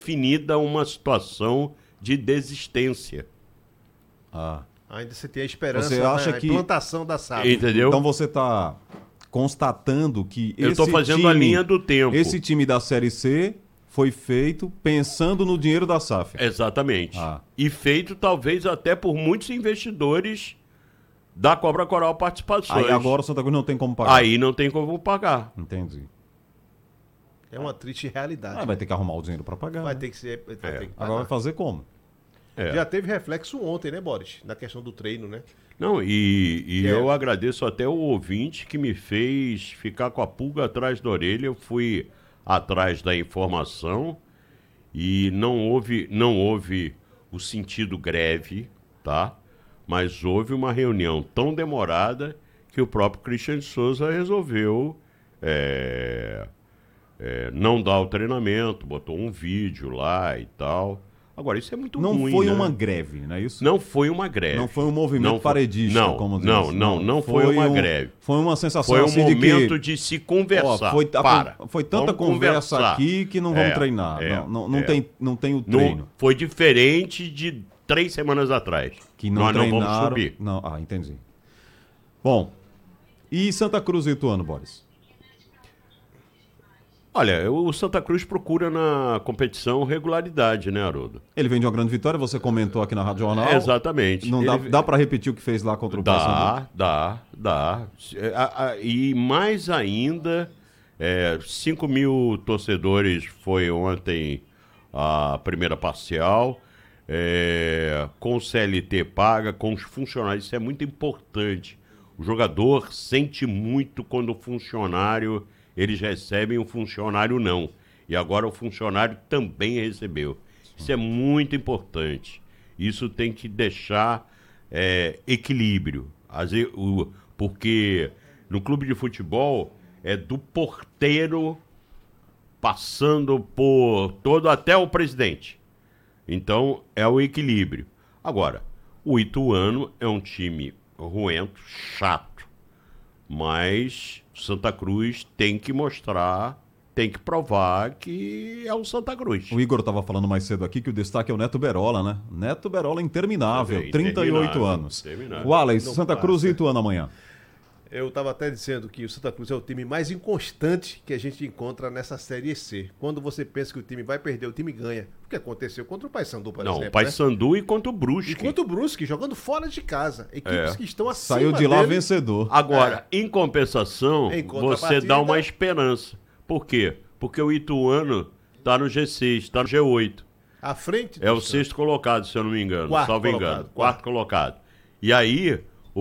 definida uma situação de desistência. Ainda você tem a esperança, Você acha a que... implantação da SAF. Entendeu? Então você está constatando que Eu estou fazendo a linha do tempo. Esse time da Série C foi feito pensando no dinheiro da SAF. Exatamente. E feito talvez até por muitos investidores da Cobra Coral Participações. Aí agora o Santa Cruz não tem como pagar. Aí não tem como pagar. Entendi. É uma triste realidade. Vai ter que arrumar o dinheiro para pagar. Vai né? ter que ser. Vai ter que pagar. Agora vai fazer como? Já teve reflexo ontem, né, Boris? Na questão do treino, né? Não, e eu agradeço até o ouvinte que me fez ficar com a pulga atrás da orelha. Eu fui atrás da informação e não houve o sentido greve, tá? Mas houve uma reunião tão demorada que o próprio Christian de Souza resolveu não dar o treinamento, botou um vídeo lá e tal. Agora, isso é muito ruim, Não foi né? uma greve, não é isso? Não foi uma greve. Não foi um movimento paredista, como diz. Não foi uma greve. Foi uma sensação Foi um assim momento de que... de se conversar. Foi tanta conversa aqui que não vamos treinar. Não tem o treino. Foi diferente de 3 semanas atrás. Que não Nós treinaram. não vamos subir. Entendi. Bom, e Santa Cruz e Ituano, Boris? Olha, o Santa Cruz procura na competição regularidade, né, Haroldo? Ele vem de uma grande vitória, você comentou aqui na Rádio Jornal. Exatamente. Não dá para repetir o que fez lá contra o Paysandu? Dá. E mais ainda, 5 mil torcedores foi ontem a primeira parcial, com CLT paga, com os funcionários, isso é muito importante. O jogador sente muito quando o funcionário... Eles recebem, o funcionário não. E agora o funcionário também recebeu. Isso é muito importante. Isso tem que deixar equilíbrio. Porque no clube de futebol é do porteiro passando por todo até o presidente. Então é o equilíbrio. Agora, o Ituano é um time ruento, chato. Mas Santa Cruz tem que mostrar, tem que provar que é o Santa Cruz. O Igor estava falando mais cedo aqui que o destaque é o Neto Berola, né? Neto Berola interminável, 38 anos. Wallace, Santa Cruz e Ituano amanhã. Eu estava até dizendo que o Santa Cruz é o time mais inconstante que a gente encontra nessa Série C. Quando você pensa que o time vai perder, o time ganha. O que aconteceu contra o Paysandu, por exemplo. Não, o Paysandu, né? E contra o Brusque. E contra o Brusque, jogando fora de casa. Equipes que estão acima Saiu de lá vencedor. Agora, em compensação, você dá uma esperança. Por quê? Porque o Ituano está no G6, está no G8. À frente do o 6º colocado, se eu não me engano. Quarto colocado. E aí...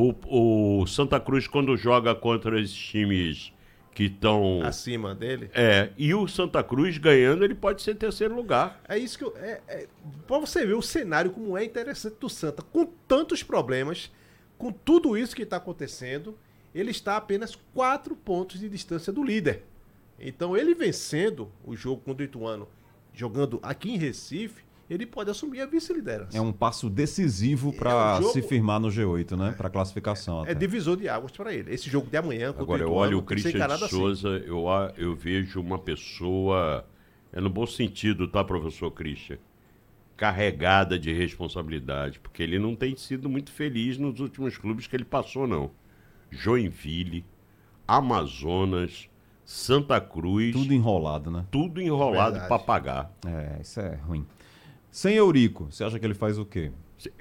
O Santa Cruz, quando joga contra esses times que estão... acima dele? E o Santa Cruz ganhando, ele pode ser 3º lugar. É isso que eu... Pra você ver o cenário como é interessante do Santa. Com tantos problemas, com tudo isso que está acontecendo, ele está a apenas 4 pontos de distância do líder. Então, ele vencendo o jogo contra o Ituano, jogando aqui em Recife, ele pode assumir a vice-liderança. É um passo decisivo para se firmar no G8, né? Para classificação. É divisor de águas para ele. Esse jogo de amanhã... Agora, eu olho o Christian de Souza, assim. eu vejo uma pessoa, no bom sentido, tá, professor Christian? Carregada de responsabilidade, porque ele não tem sido muito feliz nos últimos clubes que ele passou, não. Joinville, Amazonas, Santa Cruz... Tudo enrolado, né? Tudo enrolado para pagar. Isso é ruim. Sem Eurico, você acha que ele faz o quê?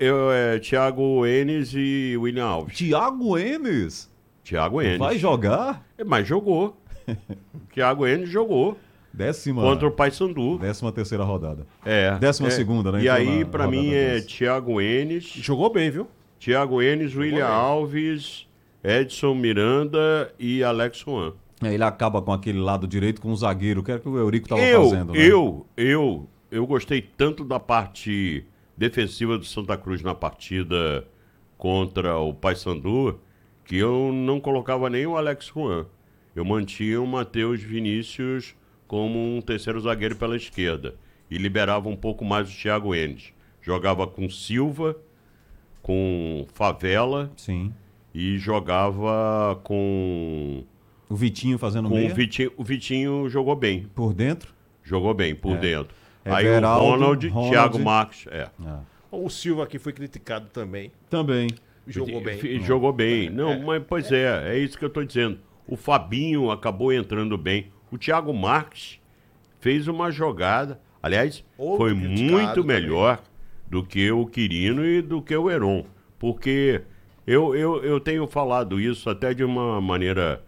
Thiago Enes e William Alves. Thiago Enes? Thiago Enes. Vai jogar? Mas jogou. Thiago Enes jogou. Contra o Paysandu. 13ª rodada. 12ª, né? E aí, pra mim, Thiago Enes. Jogou bem, viu? Thiago Enes, William Alves, Edson Miranda e Alex Juan. Ele acaba com aquele lado direito com o zagueiro, que era o que o Eurico estava fazendo. Né? Eu gostei tanto da parte defensiva do Santa Cruz na partida contra o Paysandu que eu não colocava nem o Alex Juan. Eu mantinha o Matheus Vinícius como um 3º zagueiro pela esquerda e liberava um pouco mais o Thiago Enes. Jogava com Silva, com Favela. Sim. E jogava com... O Vitinho fazendo meia? O Vitinho jogou bem. Por dentro? Jogou bem, por dentro. Aí o Ronald, Thiago Marques. O Silva aqui foi criticado também. Também. Jogou bem. Jogou bem. Mas pois é isso que eu estou dizendo. O Fabinho acabou entrando bem. O Thiago Marques fez uma jogada. Aliás, foi muito melhor do que o Quirino e do que o Heron. Porque eu tenho falado isso até de uma maneira...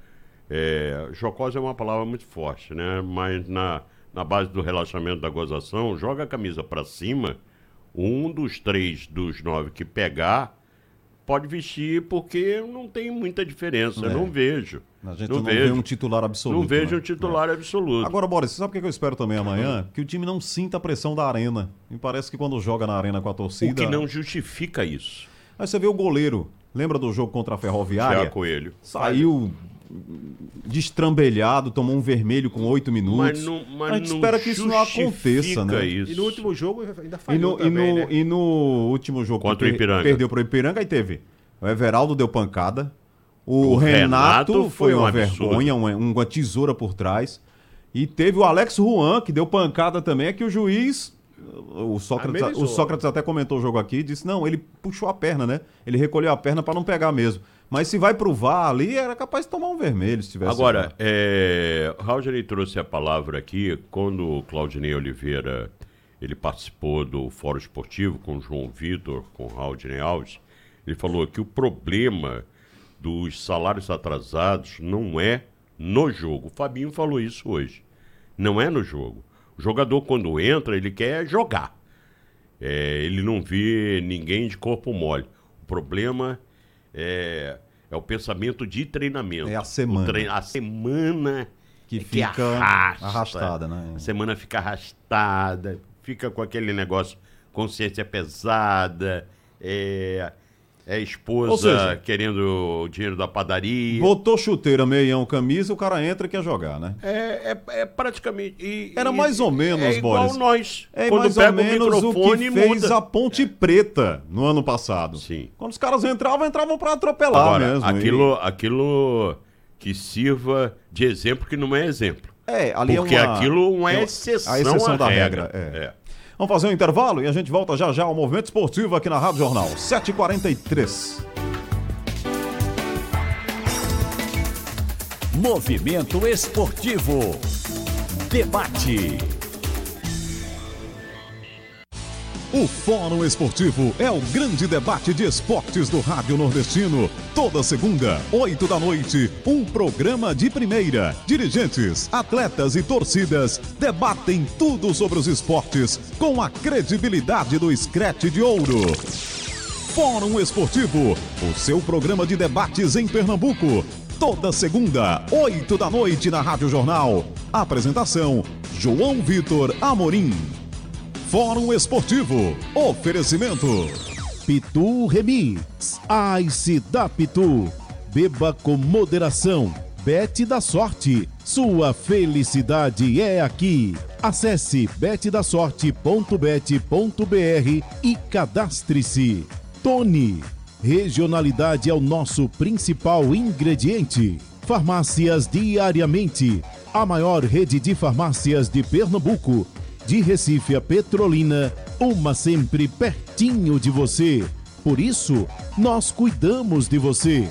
jocosa é uma palavra muito forte, né? Mas na base do relaxamento da gozação, joga a camisa para cima, um dos 3 dos 9 que pegar pode vestir, porque não tem muita diferença, não vejo. A gente não vê um titular absoluto. Não vejo um titular absoluto. Agora, Boris, sabe o que eu espero também amanhã? Que o time não sinta a pressão da arena. Me parece que quando joga na arena com a torcida... O que não justifica isso. Aí você vê o goleiro, lembra do jogo contra a Ferroviária? Coelho. Saiu destrambelhado, tomou um vermelho com 8 minutos. Mas a gente espera que isso não aconteça, né? Isso. E no último jogo ainda falhou também, né? E no último jogo contra o Ipiranga. Perdeu pro Ipiranga, aí teve o Everaldo deu pancada, o Renato foi uma vergonha, uma tesoura por trás, e teve o Alex Juan, que deu pancada também, é que o juiz... O Sócrates até comentou o jogo aqui e disse, não, ele puxou a perna, né? Ele recolheu a perna para não pegar mesmo. Mas se vai pro VAR ali, era capaz de tomar um vermelho se tivesse... Agora, Raulney trouxe a palavra aqui, quando o Claudinei Oliveira ele participou do Fórum Esportivo com o João Vitor, com o Raulney Alves, ele falou que o problema dos salários atrasados não é no jogo. O Fabinho falou isso hoje. Não é no jogo. O jogador, quando entra, ele quer jogar. Ele não vê ninguém de corpo mole. O problema é o pensamento de treinamento. É a semana. A semana que fica arrastada, né? A semana fica arrastada, fica com aquele negócio, consciência pesada, a esposa querendo o dinheiro da padaria. Botou chuteira, meião, camisa, o cara entra e quer jogar, né? Praticamente... Era mais ou menos, igual Boris. Nós. Quando mais ou menos o que fez a Ponte Preta no ano passado. Sim. Quando os caras entravam pra atropelar. Agora, mesmo. Aquilo que sirva de exemplo que não é exemplo. Ali porque aquilo é uma exceção, a exceção da regra. Vamos fazer um intervalo e a gente volta já ao Movimento Esportivo aqui na Rádio Jornal, 7h43. Movimento Esportivo. Debate. O Fórum Esportivo é o grande debate de esportes do Rádio Nordestino. Toda segunda, 8 da noite, um programa de primeira. Dirigentes, atletas e torcidas debatem tudo sobre os esportes com a credibilidade do Screte de Ouro. Fórum Esportivo, o seu programa de debates em Pernambuco. Toda segunda, 8 da noite na Rádio Jornal. Apresentação, João Vitor Amorim. Fórum Esportivo. Oferecimento. Pitu Remix. Ice da Pitu. Beba com moderação. Bet da Sorte. Sua felicidade é aqui. Acesse betdasorte.bet.br e cadastre-se. Tony. Regionalidade é o nosso principal ingrediente. Farmácias Diariamente. A maior rede de farmácias de Pernambuco. De Recife a Petrolina, uma sempre pertinho de você. Por isso, nós cuidamos de você.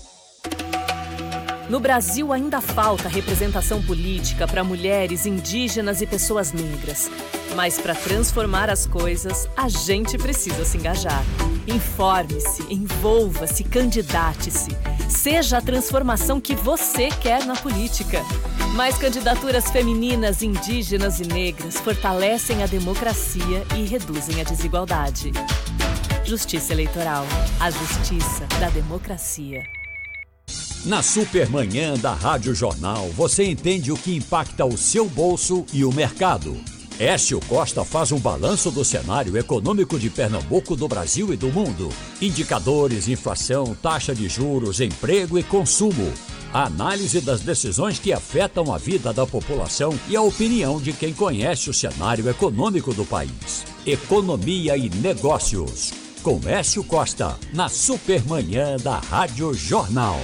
No Brasil ainda falta representação política para mulheres, indígenas e pessoas negras. Mas para transformar as coisas, a gente precisa se engajar. Informe-se, envolva-se, candidate-se. Seja a transformação que você quer na política. Mais candidaturas femininas, indígenas e negras fortalecem a democracia e reduzem a desigualdade. Justiça Eleitoral. A justiça da democracia. Na Supermanhã da Rádio Jornal, você entende o que impacta o seu bolso e o mercado. Écio Costa faz um balanço do cenário econômico de Pernambuco, do Brasil e do mundo. Indicadores, inflação, taxa de juros, emprego e consumo. A análise das decisões que afetam a vida da população e a opinião de quem conhece o cenário econômico do país. Economia e negócios. Com Écio Costa, na Supermanhã da Rádio Jornal.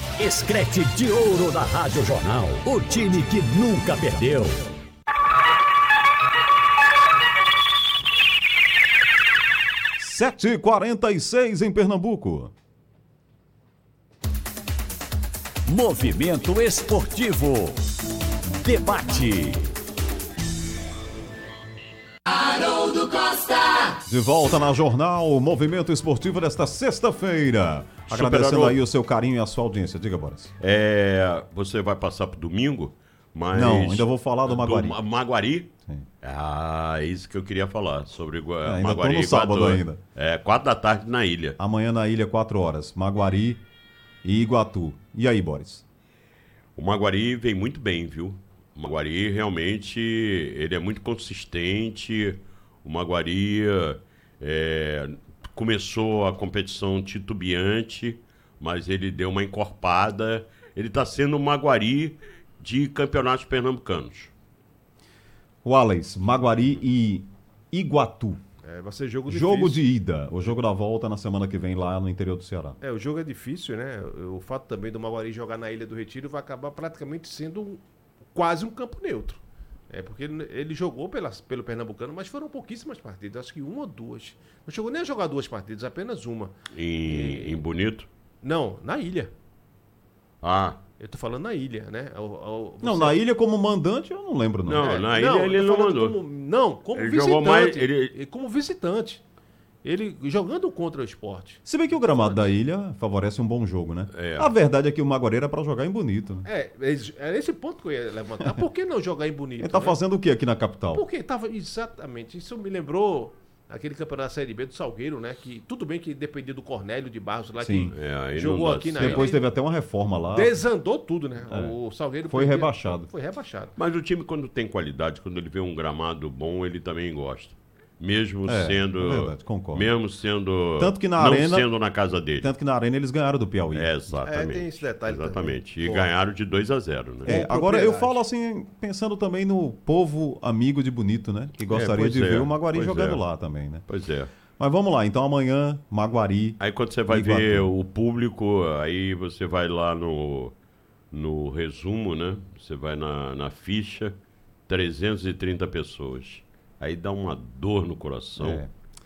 Screte de Ouro da Rádio Jornal. O time que nunca perdeu. 7h46 em Pernambuco. Movimento Esportivo. Debate. Haroldo Costa. De volta na Jornal Movimento Esportivo desta sexta-feira. Agradecendo aí o seu carinho e a sua audiência. Diga, Boris. Você vai passar pro domingo, mas... Não, ainda vou falar do Maguari. Maguari? Sim. É isso que eu queria falar, sobre ainda Maguari. tô no sábado ainda. 4 da tarde na ilha. Amanhã na ilha, 4 horas. Maguari e Iguatu. E aí, Boris? O Maguari vem muito bem, viu? O Maguari realmente, ele é muito consistente. O Maguari começou a competição titubeante, mas ele deu uma encorpada. Ele está sendo o Maguari de campeonatos pernambucanos. Wallace, Maguari e Iguatu. Vai ser jogo difícil. Jogo de ida. O jogo da volta na semana que vem lá no interior do Ceará. O jogo é difícil, né? O fato também do Maguari jogar na Ilha do Retiro vai acabar praticamente sendo quase um campo neutro. Porque ele jogou pelo Pernambucano, mas foram pouquíssimas partidas. Acho que uma ou duas. Não chegou nem a jogar 2 partidas, apenas uma. Em Bonito? Não, na ilha. Ah. Eu tô falando na ilha, né? Não, na ilha como mandante eu não lembro, não. Não, na ilha ele não mandou. Como ele visitante. Jogou mais, como visitante. Ele jogando contra o Sport. Se bem que o gramado da ilha favorece um bom jogo, né? A verdade é que o Maguari era pra jogar em Bonito. Né? É esse ponto que eu ia levantar. Por que não jogar em Bonito? Ele tá fazendo o que aqui na capital? Porque tava exatamente. Isso me lembrou aquele campeonato da Série B do Salgueiro, né? Que tudo bem que dependia do Cornélio de Barros lá. Sim. Que jogou aqui na ilha. Depois teve até uma reforma lá. Desandou tudo, né? O Salgueiro foi rebaixado. Foi rebaixado. Mas o time, quando tem qualidade, quando ele vê um gramado bom, ele também gosta. Mesmo sendo. É verdade, concordo. Mesmo sendo. Tanto que na não arena, sendo na casa dele. Tanto que na arena eles ganharam do Piauí. Exatamente. Tem esse detalhe. Exatamente. Também. E ganharam de 2-0, né? Agora eu falo assim, pensando também no povo amigo de Bonito, né? Que gostaria de ver o Maguari jogando lá também, né? Pois é. Mas vamos lá, então amanhã, Maguari. Aí quando você vai ver o público, aí você vai lá no resumo, né? Você vai na ficha, 330 pessoas. Aí dá uma dor no coração.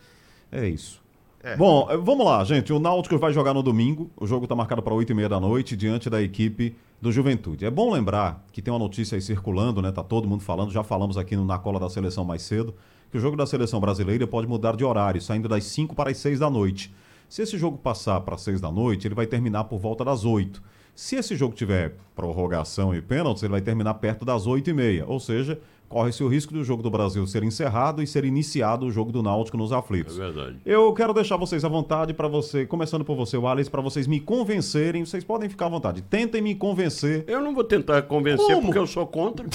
É isso. Bom, vamos lá, gente. O Náutico vai jogar no domingo. O jogo está marcado para 8h30 da noite, diante da equipe do Juventude. É bom lembrar que tem uma notícia aí circulando, né? Tá todo mundo falando, já falamos aqui no Na Cola da Seleção mais cedo, que o jogo da Seleção Brasileira pode mudar de horário, saindo das 5 para as 6 da noite. Se esse jogo passar para as 6 da noite, ele vai terminar por volta das 8. Se esse jogo tiver prorrogação e pênaltis, ele vai terminar perto das 8h30. Ou seja, corre-se o risco do jogo do Brasil ser encerrado e ser iniciado o jogo do Náutico nos aflitos. É verdade. Eu quero deixar vocês à vontade para você, começando por você, Wallace, para vocês me convencerem. Vocês podem ficar à vontade. Tentem me convencer. Eu não vou tentar convencer porque eu sou contra.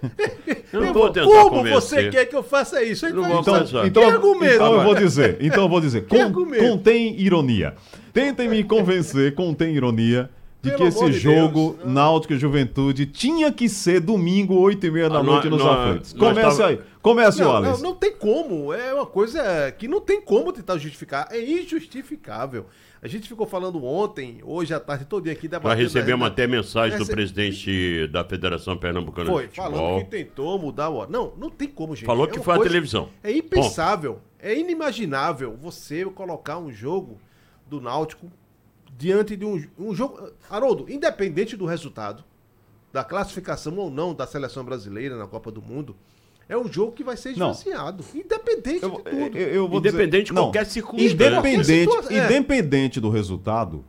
Eu não vou tentar como convencer. você quer que eu faça isso? Não vou pensar. Então argumento? eu vou dizer. Contém ironia. Tentem me convencer, contém ironia, de que esse jogo, Náutico e Juventude, tinha que ser domingo, 8h30 da noite nos aflitos. Comece, Wallace. Não tem como. É uma coisa que não tem como tentar justificar. É injustificável. A gente ficou falando ontem, hoje à tarde, todo dia aqui da Nós recebemos até mensagem do presidente da Federação Pernambucana de Futebol. Falando que tentou mudar o... Não tem como, gente. Falou que foi a televisão. É impensável, é inimaginável você colocar um jogo do Náutico diante de um jogo... Haroldo, independente do resultado, da classificação ou não da seleção brasileira na Copa do Mundo, é um jogo que vai ser esvaziado. Independente de tudo. Independente de qualquer circunstância. Independente do resultado,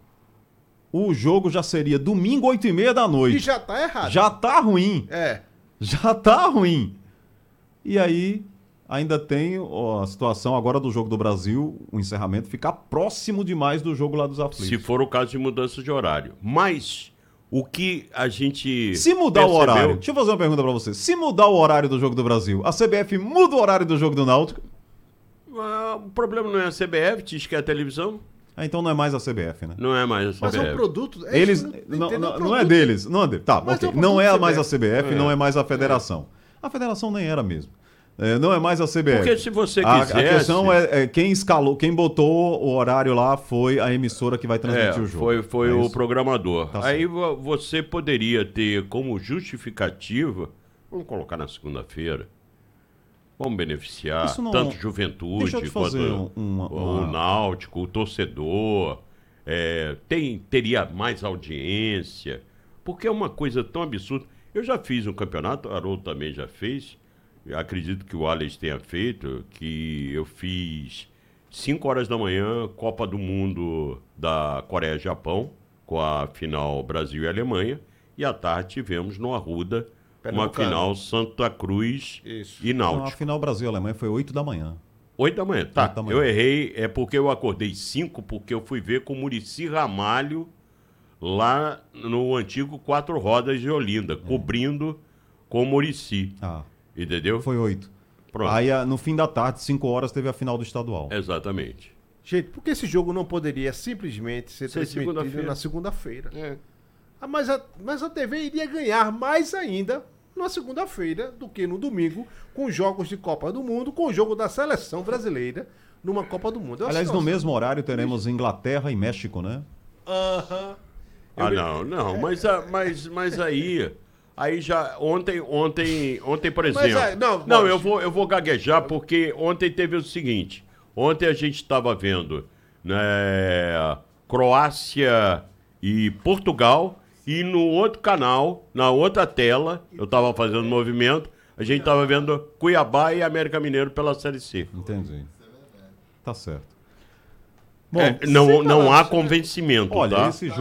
o jogo já seria domingo, 8h30 da noite. E já tá errado. Já tá ruim. Já tá ruim. E aí, ainda tem a situação agora do jogo do Brasil, o encerramento, ficar próximo demais do jogo lá dos aflitos. Se for o caso de mudança de horário. Mas... o que a gente Se mudar o horário, deixa eu fazer uma pergunta pra você. Se mudar o horário do jogo do Brasil, a CBF muda o horário do jogo do Náutico? O problema não é a CBF, diz que é a televisão. Então não é mais a CBF, né? Não é mais a CBF. Mas é um produto... Eles, não é deles. Não é deles. Tá, ok. Não é mais a CBF, não é mais a federação. A federação nem era mesmo. Não é mais a CBF. Porque se você quisesse... A questão é quem escalou, quem botou o horário lá foi a emissora que vai transmitir o jogo. Foi o programador. Tá aí você poderia ter como justificativa, vamos colocar na segunda-feira, Vamos beneficiar Isso não- tanto Juventude Deixa eu te fazer quanto uma- o Náutico, o torcedor. Teria mais audiência, porque é uma coisa tão absurda. Eu já fiz um campeonato, o Haroldo também já fez, eu acredito que o Alex tenha feito, que eu fiz 5 horas da manhã, Copa do Mundo da Coreia e Japão, com a final Brasil e Alemanha, e à tarde tivemos no Arruda uma Pernambucano. final Santa Cruz Isso. e Não, a Náutico. final Brasil-Alemanha foi 8 da manhã. 8 da manhã, tá. 8 da manhã. Eu errei, é porque eu acordei 5, porque eu fui ver com o Muricy Ramalho lá no antigo Quatro Rodas de Olinda, cobrindo com o Muricy. Ah, Entendeu? foi 8. Pronto. Aí, no fim da tarde, 5 horas, teve a final do estadual. Exatamente. Gente, por que esse jogo não poderia simplesmente ser Ser transmitido segunda-feira. na segunda-feira? É. Mas a TV iria ganhar mais ainda na segunda-feira do que no domingo, com jogos de Copa do Mundo, com o jogo da seleção brasileira numa Copa do Mundo. Aliás, no mesmo horário teremos Inglaterra e México, né? Aham. Não, mas aí já ontem, por exemplo. não, eu vou gaguejar porque ontem teve o seguinte. Ontem a gente estava vendo, né, Croácia e Portugal, e no outro canal, na outra tela, eu estava fazendo movimento, a gente estava vendo Cuiabá e América Mineiro pela Série C. Entendi. Tá certo. Bom, Não há convencimento, olha, tá? esse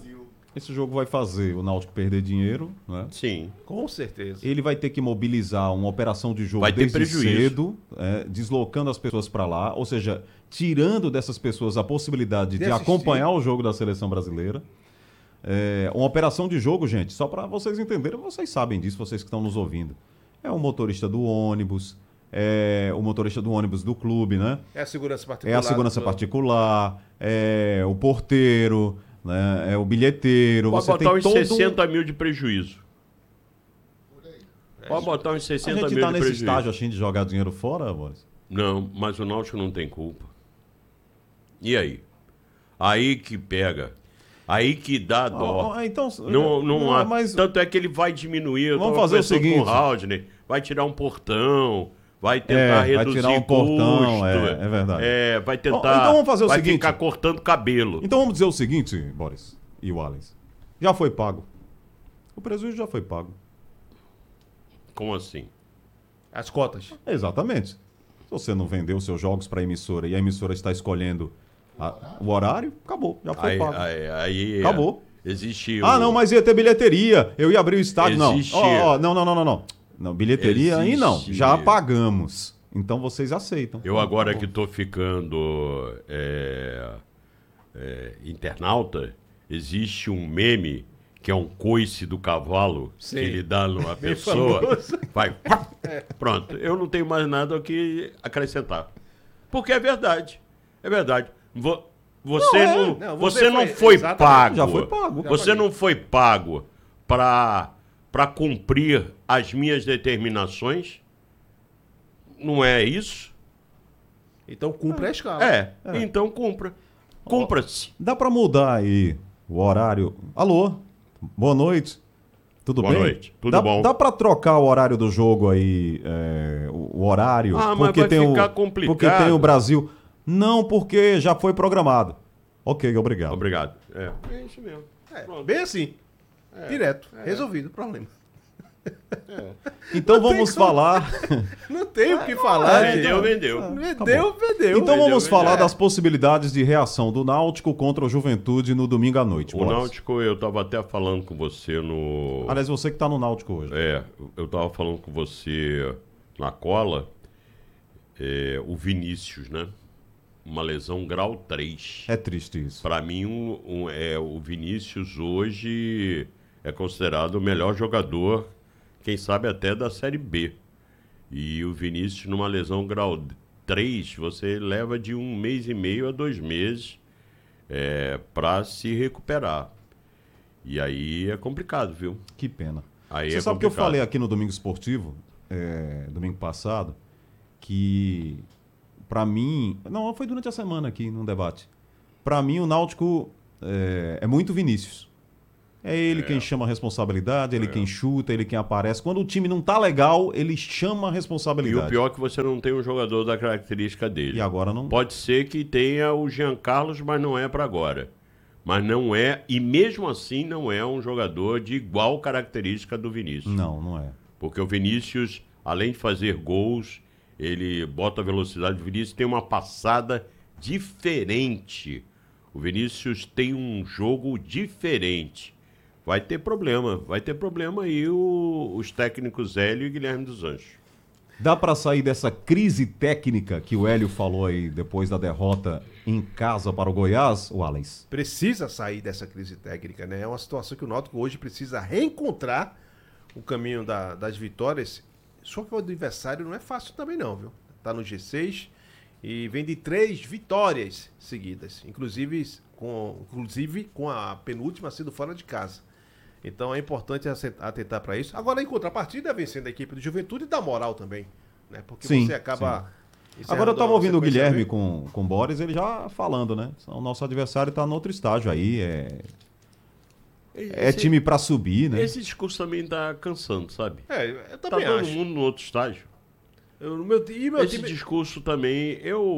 jogo vai fazer o Náutico perder dinheiro, né? Sim. Com certeza. Ele vai ter que mobilizar uma operação de jogo Vai ter desde prejuízo. cedo, deslocando as pessoas para lá, ou seja, tirando dessas pessoas a possibilidade de assistir. acompanhar o jogo da seleção brasileira. Uma operação de jogo, gente, só para vocês entenderem, vocês sabem disso, vocês que estão nos ouvindo. É o motorista do ônibus, é o motorista do ônibus do clube, né? É a segurança particular. É a segurança particular, é o porteiro, né? É o bilheteiro. Pode Você botar tem uns todo 60 mil de prejuízo. Pode botar uns A 60 gente mil tá de nesse prejuízo. estágio assim de jogar dinheiro fora, Boris? Não, mas o Náutico não tem culpa. E aí? Aí que pega. Aí que dá dó. Então, Não há. mas Tanto é que ele vai diminuir. Eu Vamos tava fazer o conversando seguinte. com o Haldner, vai tirar um portão, vai tentar vai reduzir tirar um o custo. portão, é verdade. Vai Bom, tentar. então vamos fazer o vai seguinte. ficar cortando cabelo. Então vamos dizer o seguinte, Boris e o Alex. Já foi pago. O prejuízo já foi pago. Como assim? As cotas. Exatamente. Se você não vendeu seus jogos para a emissora e a emissora está escolhendo o horário, acabou. Já foi pago. Aí Acabou. Existe. Não, mas ia ter bilheteria. Eu ia abrir o estádio. Existe- Não. Não, bilheteria aí não. Existe- Já pagamos. Então vocês aceitam. Eu agora que estou ficando internauta, existe um meme que é um coice do cavalo Sim. que ele dá numa pessoa. famoso. Vai. Pronto. Eu não tenho mais nada o que acrescentar. Porque é verdade. É verdade. Você não foi exatamente. pago. Já foi pago. Você não foi pago para cumprir as minhas determinações. Não é isso? Então cumpre a escala. Então cumpra. Cumpra-se. Dá para mudar aí o horário. Alô? Boa noite. Tudo Boa bem? noite. Tudo bom? Dá para trocar o horário do jogo aí, o horário? Mas vai ficar complicado. Porque tem o Brasil. Não, porque já foi programado. Ok, obrigado. Obrigado. É isso mesmo. Bem assim. Direto. Resolvido o problema. Então Não tem vamos como- falar. Não tem o que vendeu. Vendeu. Vendeu. Então vamos falar vendeu. das possibilidades de reação do Náutico contra o Juventude no domingo à noite. O Boris. Náutico, eu tava até falando com você no... Aliás, você que tá no Náutico hoje. Eu tava falando com você na cola, o Vinícius, né? Uma lesão grau 3. É triste isso. Para mim, o Vinícius hoje é considerado o melhor jogador, quem sabe até da Série B. E o Vinícius, numa lesão grau 3, você leva de 1 mês e meio a 2 meses para se recuperar. E aí é complicado, viu? Que pena. Aí Você é sabe que eu complicado. falei aqui no Domingo Esportivo, domingo passado, que pra mim... Não, foi durante a semana aqui, num debate. Pra mim, o Náutico é muito Vinícius. É ele quem chama a responsabilidade, ele quem chuta, ele quem aparece. Quando o time não tá legal, ele chama a E responsabilidade. o pior é que você não tem um jogador da característica dele. E agora não... Pode ser que tenha o Jean Carlos, mas não é para agora. Mas não é, e mesmo assim não é um jogador de igual característica do Vinícius. Não é. Porque o Vinícius, além de fazer gols, ele bota a velocidade. O Vinícius tem uma passada diferente. O Vinícius tem um jogo diferente. Vai ter problema aí os técnicos Hélio e Guilherme dos Anjos. Dá pra sair dessa crise técnica que o Hélio falou aí depois da derrota em casa para o Goiás, o Alex? Precisa sair dessa crise técnica, né? É uma situação que o Náutico hoje precisa reencontrar o caminho das vitórias. Só que o adversário não é fácil também não, viu? Tá no G6 e vem de 3 vitórias seguidas, inclusive com a penúltima sendo fora de casa. Então é importante atentar para isso. Agora, em contrapartida, é vencendo a equipe do Juventude dá moral também, né? Porque Sim, você acaba... Agora eu tava ouvindo o Guilherme com o Boris, ele já falando, né? O nosso adversário tá no outro estágio aí, é time pra subir, né? Esse discurso também tá cansando, sabe? Eu Tá também todo acho. mundo no outro estágio. Esse discurso também,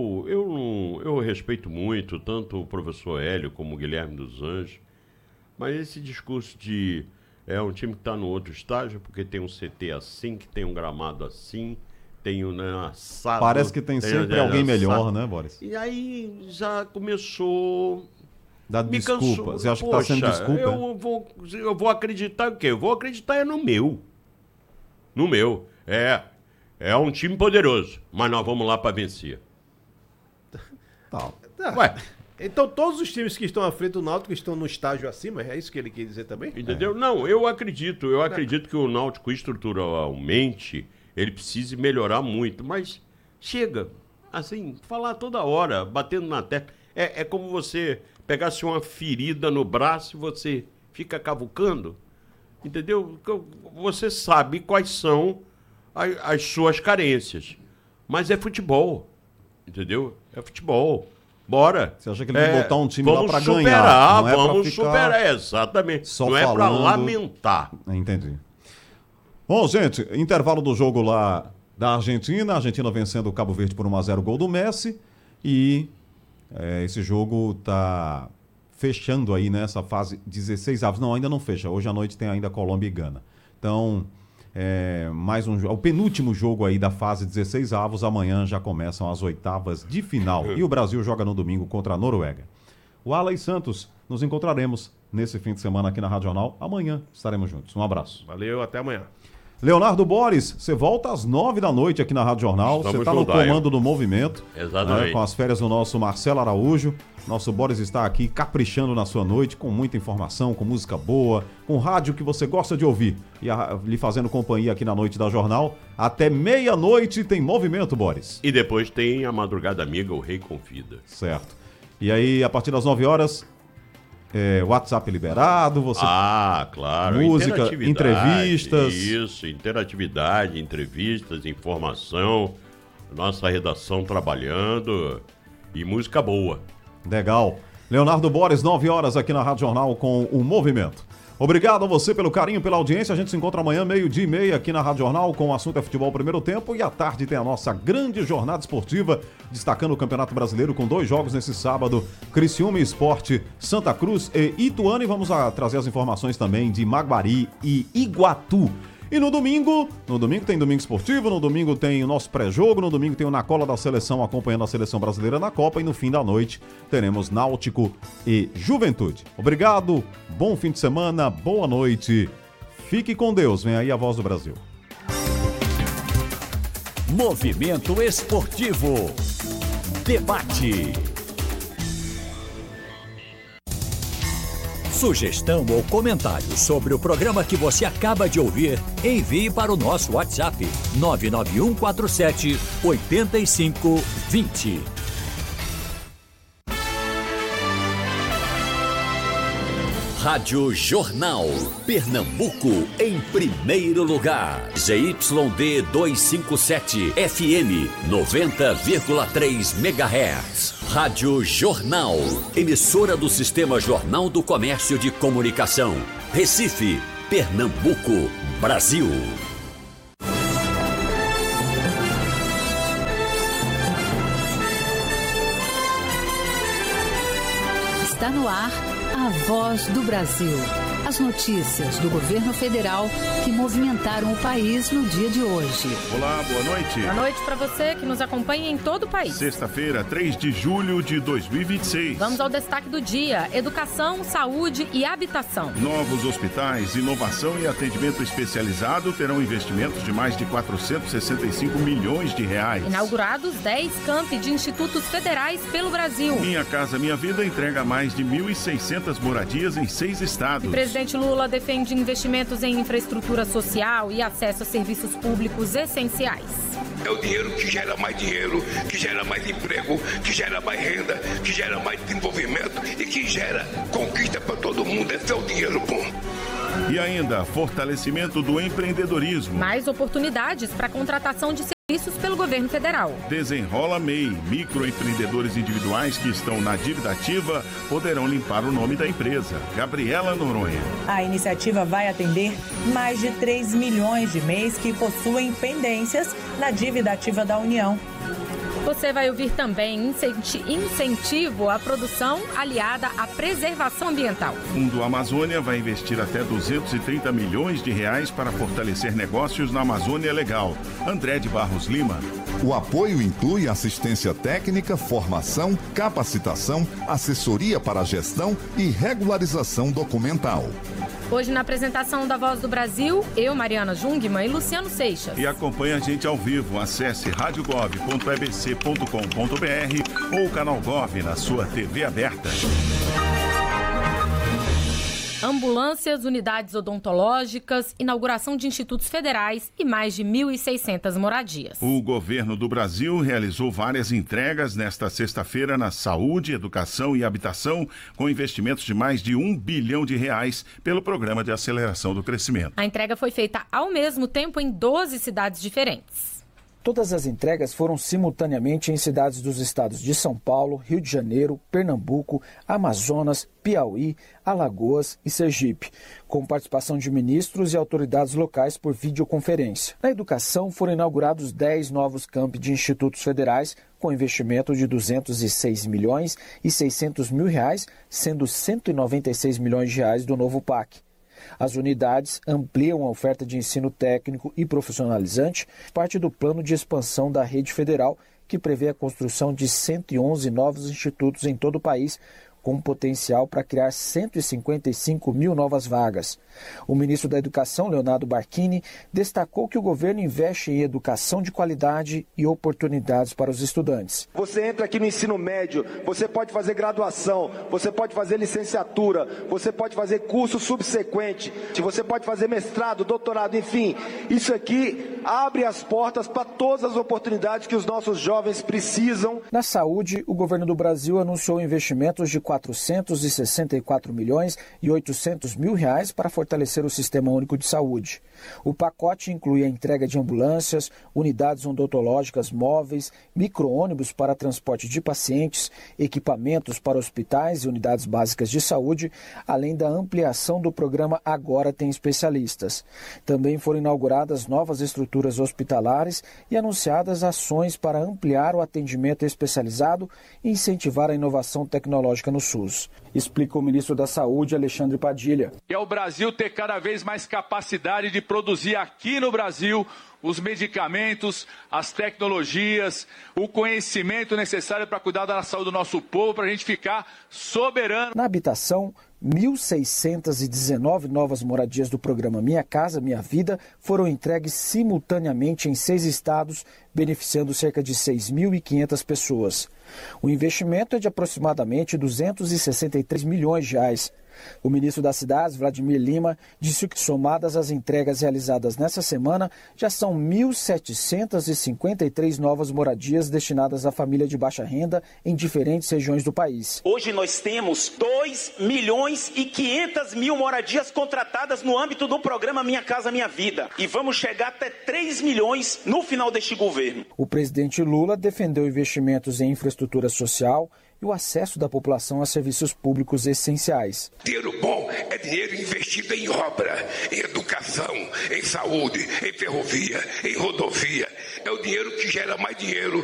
eu respeito muito, tanto o professor Hélio como o Guilherme dos Anjos, mas esse discurso de um time que está no outro estágio, porque tem um CT assim, que tem um gramado assim, tem um assado... Parece que tem sempre alguém melhor, né, Boris? E aí já começou... Dá desculpa. Você acha que tá sendo desculpa? Eu vou acreditar o quê? Eu vou acreditar no meu. No meu. É um time poderoso, mas nós vamos lá para vencer. Tá. Ué, Então todos os times que estão à frente do Náutico estão no estágio acima, é isso que ele quer dizer também? entendeu? Não, eu acredito que o Náutico estruturalmente ele precise melhorar muito, mas chega, assim, falar toda hora, batendo na tecla. É como você pegasse uma ferida no braço e você fica cavucando, entendeu? Você sabe quais são as suas carências, mas é futebol, entendeu? É futebol. Bora. Você acha que ele vai botar um time lá pra superar, ganhar? Não é vamos pra ficar superar, exatamente. só não é pra falando. lamentar. Entendi. Bom, gente, intervalo do jogo lá da Argentina. A Argentina vencendo o Cabo Verde por 1-0, gol do Messi. E esse jogo tá fechando aí nessa fase 16 avos. Não, ainda não fecha. Hoje à noite tem ainda Colômbia e Gana. Então, mais um jogo. O penúltimo jogo aí da fase 16 avos. Amanhã já começam as oitavas de final. E o Brasil joga no domingo contra a Noruega. O Alex Santos, nos encontraremos nesse fim de semana aqui na Rádio Jornal. Amanhã estaremos juntos. Um abraço. Valeu, até amanhã. Leonardo Boris, você volta às 9 da noite aqui na Rádio Jornal. Você está no comando do movimento. Exatamente. Com as férias do nosso Marcelo Araújo. Nosso Boris está aqui caprichando na sua noite, com muita informação, com música boa, com rádio que você gosta de ouvir. E lhe fazendo companhia aqui na noite da Jornal. Até meia-noite tem movimento, Boris. E depois tem a Madrugada Amiga, o Rei Confida. Certo. E aí, a partir das 9 horas... WhatsApp liberado, você... Ah, claro. Música, entrevistas. Isso, interatividade, entrevistas, informação. Nossa redação trabalhando e música boa. Legal. Leonardo Boris, 9 horas aqui na Rádio Jornal com o Movimento. Obrigado a você pelo carinho, pela audiência. A gente se encontra amanhã, 12:30, aqui na Rádio Jornal, com o assunto é futebol primeiro tempo. E à tarde tem a nossa grande jornada esportiva, destacando o Campeonato Brasileiro com 2 jogos nesse sábado. Criciúma Sport, Santa Cruz e Ituano. E vamos trazer as informações também de Maguari e Iguatu. E no domingo tem Domingo Esportivo, no domingo tem o nosso pré-jogo, no domingo tem o Na Cola da Seleção, acompanhando a Seleção Brasileira na Copa, e no fim da noite teremos Náutico e Juventude. Obrigado, bom fim de semana, boa noite, fique com Deus, vem aí a Voz do Brasil. Movimento Esportivo. Debate. Sugestão ou comentário sobre o programa que você acaba de ouvir, envie para o nosso WhatsApp 99147 8520. Rádio Jornal. Pernambuco em primeiro lugar. ZYD 257 FM 90,3 MHz. Rádio Jornal. Emissora do Sistema Jornal do Comércio de Comunicação. Recife, Pernambuco, Brasil. Está no ar a Voz do Brasil. As notícias do governo federal que movimentaram o país no dia de hoje. Olá, boa noite. Boa noite para você que nos acompanha em todo o país. Sexta-feira, 3 de julho de 2026. Vamos ao destaque do dia: educação, saúde e habitação. Novos hospitais, inovação e atendimento especializado terão investimentos de mais de 465 milhões de reais. Inaugurados 10 campi de institutos federais pelo Brasil. Minha Casa Minha Vida entrega mais de 1.600 moradias em 6 estados. O presidente Lula defende investimentos em infraestrutura social e acesso a serviços públicos essenciais. É o dinheiro que gera mais dinheiro, que gera mais emprego, que gera mais renda, que gera mais desenvolvimento e que gera conquista para todo mundo. Esse é o dinheiro bom. E ainda, fortalecimento do empreendedorismo. Mais oportunidades para contratação de serviços pelo governo federal. Desenrola MEI. Microempreendedores individuais que estão na dívida ativa poderão limpar o nome da empresa. Gabriela Noronha. A iniciativa vai atender mais de 3 milhões de MEIs que possuem pendências na dívida ativa da União. Você vai ouvir também incentivo à produção aliada à preservação ambiental. O Fundo Amazônia vai investir até 230 milhões de reais para fortalecer negócios na Amazônia Legal. André de Barros Lima. O apoio inclui assistência técnica, formação, capacitação, assessoria para gestão e regularização documental. Hoje, na apresentação da Voz do Brasil, eu, Mariana Jungmann e Luciano Seixas. E acompanhe a gente ao vivo. Acesse radiogov.ebc.com.br ou o canal Gov na sua TV aberta. Ambulâncias, unidades odontológicas, inauguração de institutos federais e mais de 1.600 moradias. O governo do Brasil realizou várias entregas nesta sexta-feira na saúde, educação e habitação, com investimentos de mais de R$1 bilhão pelo Programa de Aceleração do Crescimento. A entrega foi feita ao mesmo tempo em 12 cidades diferentes. Todas as entregas foram simultaneamente em cidades dos estados de São Paulo, Rio de Janeiro, Pernambuco, Amazonas, Piauí, Alagoas e Sergipe, com participação de ministros e autoridades locais por videoconferência. Na educação, foram inaugurados 10 novos campi de institutos federais, com investimento de R$206 milhões e R$600 mil, sendo R$196 milhões do novo PAC. As unidades ampliam a oferta de ensino técnico e profissionalizante, parte do plano de expansão da rede federal, que prevê a construção de 111 novos institutos em todo o país, com potencial para criar 155 mil novas vagas. O ministro da Educação, Leonardo Barquini, destacou que o governo investe em educação de qualidade e oportunidades para os estudantes. Você entra aqui no ensino médio, você pode fazer graduação, você pode fazer licenciatura, você pode fazer curso subsequente, você pode fazer mestrado, doutorado, enfim. Isso aqui abre as portas para todas as oportunidades que os nossos jovens precisam. Na saúde, o governo do Brasil anunciou investimentos de 464 milhões e 800 mil reais para fortalecer o Sistema Único de Saúde. O pacote inclui a entrega de ambulâncias, unidades odontológicas móveis, micro-ônibus para transporte de pacientes, equipamentos para hospitais e unidades básicas de saúde, além da ampliação do programa Agora Tem Especialistas. Também foram inauguradas novas estruturas hospitalares e anunciadas ações para ampliar o atendimento especializado e incentivar a inovação tecnológica no SUS, explica o ministro da Saúde, Alexandre Padilha. É o Brasil ter cada vez mais capacidade de produzir aqui no Brasil os medicamentos, as tecnologias, o conhecimento necessário para cuidar da saúde do nosso povo, para a gente ficar soberano. Na habitação, 1.619 novas moradias do programa Minha Casa Minha Vida foram entregues simultaneamente em 6 estados, beneficiando cerca de 6.500 pessoas. O investimento é de aproximadamente R$263 milhões. O ministro das Cidades, Vladimir Lima, disse que, somadas as entregas realizadas nessa semana, já são 1.753 novas moradias destinadas à família de baixa renda em diferentes regiões do país. Hoje nós temos 2.500.000 moradias contratadas no âmbito do programa Minha Casa Minha Vida. E vamos chegar até 3 milhões no final deste governo. O presidente Lula defendeu investimentos em infraestrutura social e o acesso da população a serviços públicos essenciais. Dinheiro bom é dinheiro investido em obra, em educação, em saúde, em ferrovia, em rodovia. É o dinheiro que gera mais dinheiro